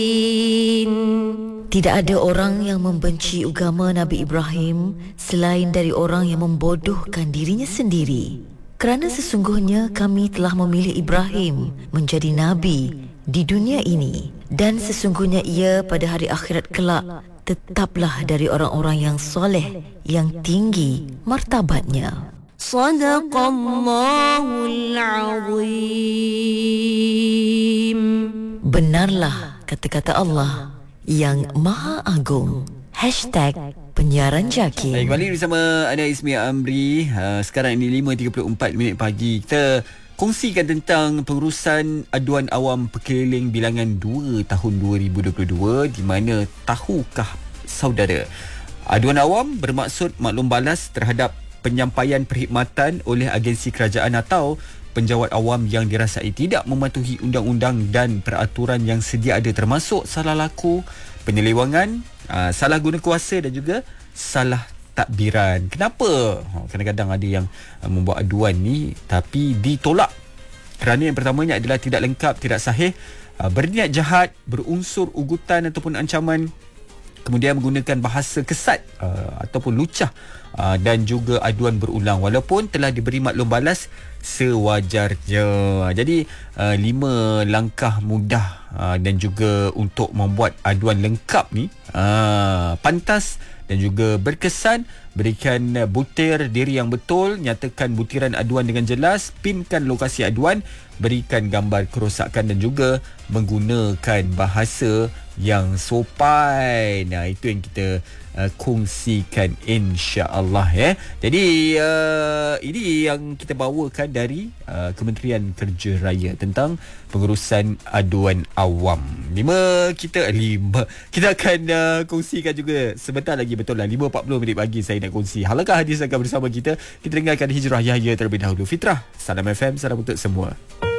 Tidak ada orang yang membenci agama Nabi Ibrahim selain dari orang yang membodohkan dirinya sendiri. Kerana sesungguhnya kami telah memilih Ibrahim menjadi Nabi di dunia ini, dan sesungguhnya ia pada hari akhirat kelak tetaplah dari orang-orang yang soleh yang tinggi martabatnya. Sadaqallahul Azim. Benarlah kata-kata Allah yang Maha Agung. #penyiaran Jaki. Baik, kembali bersama Ana Ismi Amri. Sekarang ini 5.34 minit pagi. Kita kongsikan tentang pengurusan aduan awam perkeliling bilangan 2 tahun 2022, di mana tahukah saudara, aduan awam bermaksud maklum balas terhadap penyampaian perkhidmatan oleh agensi kerajaan atau penjawat awam yang dirasai tidak mematuhi undang-undang dan peraturan yang sedia ada, termasuk salah laku, penyelewangan, salah guna kuasa dan juga salah takbiran. Kenapa kadang-kadang ada yang membuat aduan ni tapi ditolak? Kerana yang pertamanya adalah tidak lengkap, tidak sahih, berniat jahat, berunsur ugutan ataupun ancaman, kemudian menggunakan bahasa kesat ataupun lucah, dan juga aduan berulang walaupun telah diberi maklum balas sewajarnya. Jadi 5 langkah mudah dan juga untuk membuat aduan lengkap ni, pantas dan juga berkesan. Berikan butir diri yang betul, nyatakan butiran aduan dengan jelas, pinkan lokasi aduan, berikan gambar kerosakan dan juga menggunakan bahasa yang sopan. Itu yang kita kongsikan, insya-Allah. Jadi ini yang kita bawakan dari Kementerian Kerja Raya tentang pengurusan aduan awam. Kita akan kongsikan juga sebentar lagi, betul lah 5.40 minit pagi saya nak kongsi halakah hadis akan bersama kita. Kita dengarkan Hijrah Yahya terlebih dahulu. Fitrah, Salam FM, salam untuk semua.